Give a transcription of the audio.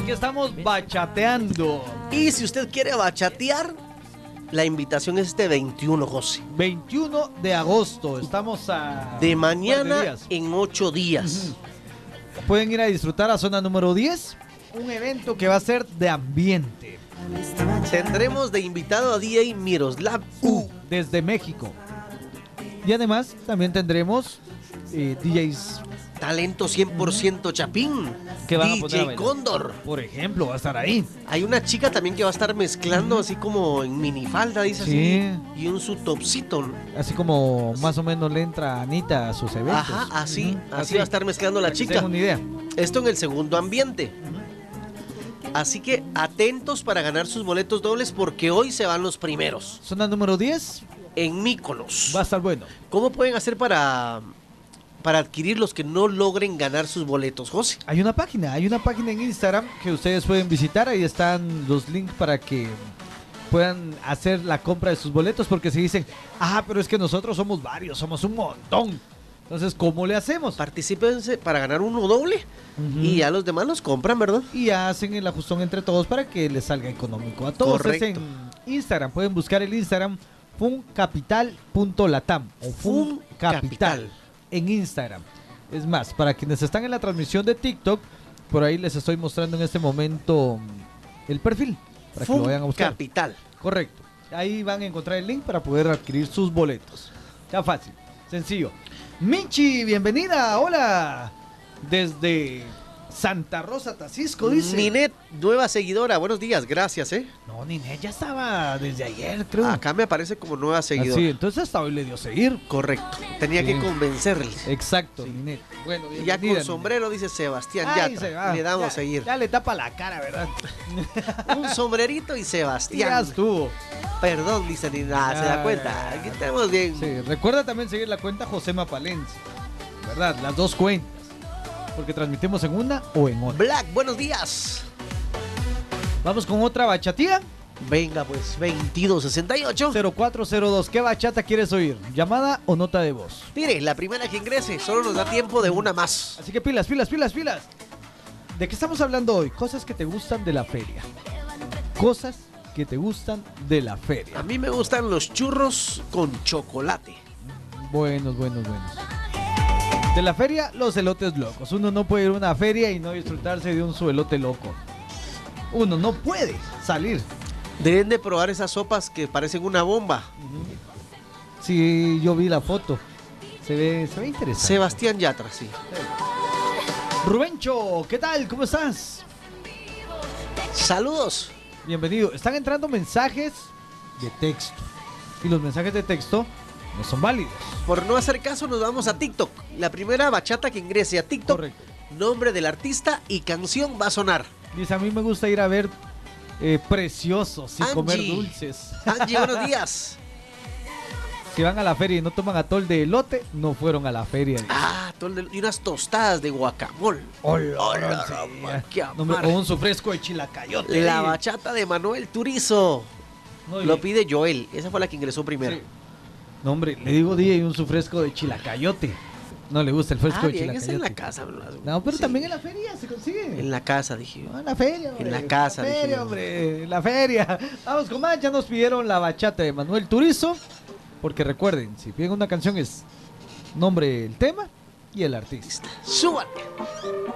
porque estamos bachateando. Y si usted quiere bachatear, la invitación es este 21, José. 21 de agosto, estamos a... De un par de mañana días. en 8 días. Pueden ir a disfrutar a zona número 10, un evento que va a ser de ambiente. Tendremos de invitado a DJ Miroslav U. Desde México. Y además también tendremos DJs Talento 100% Chapín. que van a poner a DJ bailar. Cóndor. Por ejemplo, va a estar ahí. Hay una chica también que va a estar mezclando así como en minifalda, dice Sí. así. Y un su topsito. Así como más o menos le entra Anita a sus eventos. Ajá, así, Ujú, así va a estar mezclando la Para que se chica. den una idea. Esto en el segundo ambiente. Así que atentos para ganar sus boletos dobles porque hoy se van los primeros. Zona número 10 En Míconos. va a estar bueno. ¿Cómo pueden hacer para adquirir los que no logren ganar sus boletos, José? Hay una página en Instagram que ustedes pueden visitar. Ahí están los links para que puedan hacer la compra de sus boletos. Porque si dicen, pero es que nosotros somos varios, somos un montón. Entonces, ¿cómo le hacemos? Particípense para ganar uno doble Ujú. y ya los demás los compran, ¿verdad? Y hacen el ajustón entre todos para que les salga económico a todos. Correcto. Es en Instagram, pueden buscar el Instagram funcapital.latam o funcapital en Instagram. Es más, para quienes están en la transmisión de TikTok, por ahí les estoy mostrando en este momento el perfil para que lo vayan a buscar. Capital. Correcto. Ahí van a encontrar el link para poder adquirir sus boletos. Ya fácil, sencillo. Michi, bienvenida, hola. Desde Santa Rosa, Tacisco, dice. Ninet, nueva seguidora. Buenos días, gracias, No, Ninet ya estaba desde ayer, creo. Acá me aparece como nueva seguidora. Sí, entonces hasta hoy le dio seguir. Correcto. Tenía Sí. que convencerles. Exacto, Ninet. Bueno, Y ya bienvenida, con sombrero, dice Sebastián Ninet. Ahí Yatra. se va. Le damos Ya- a seguir. Ya le tapa la cara, ¿verdad? Un sombrerito y Ya Sebastián. estuvo. Perdón, dice Ninet. Se da cuenta. Aquí tenemos bien. Sí, recuerda también seguir la cuenta Josema Palencia. ¿Verdad? Las dos cuentas. Porque transmitimos en una o en otra. Black, buenos días. Vamos con otra bachatía. Venga, pues, 2268. 0402. ¿Qué bachata quieres oír? ¿Llamada o nota de voz? Mire, la primera que ingrese, solo nos da tiempo de una más. Así que pilas, pilas, pilas, pilas. ¿De qué estamos hablando hoy? Cosas que te gustan de la feria. Cosas que te gustan de la feria. A mí me gustan los churros con chocolate. Buenos, buenos, buenos. De la feria, los elotes locos. Uno no puede ir a una feria y no disfrutarse de un su elote loco. Uno no puede salir. Deben de probar esas sopas que parecen una bomba. Sí, yo vi la foto. Se ve interesante. Sebastián Yatra, sí. Rubencho, ¿qué tal? ¿Cómo estás? Saludos. Bienvenido. Están entrando mensajes de texto. Y los mensajes de texto no son válidos. Por no hacer caso, nos vamos a TikTok. La primera bachata que ingrese a TikTok, Correcto. nombre del artista y canción va a sonar. Dice, a mí me gusta ir a ver preciosos y Angie. comer dulces. Angie, buenos días. Si van a la feria y no toman atol de elote, no fueron a la feria. Dice. Y unas tostadas de guacamole. Hola, qué no, hombre, amar. con un sufresco de chilacayote. La bachata de Manuel Turizo. No, y- Lo pide Joel. Esa fue la que ingresó primero. Sí. No, hombre, le digo día y un sufresco de chilacayote. No le gusta el fresco de Bien, esa chilacayote. en la casa. No, pero Sí. también en la feria se consigue. En la casa, dije yo. No, en la feria, hombre. En la casa, En la dije feria, yo. hombre. En la feria. Vamos con más. Ya nos pidieron la bachata de Manuel Turizo. Porque recuerden, si piden una canción es nombre, el tema y el artista. Súbale.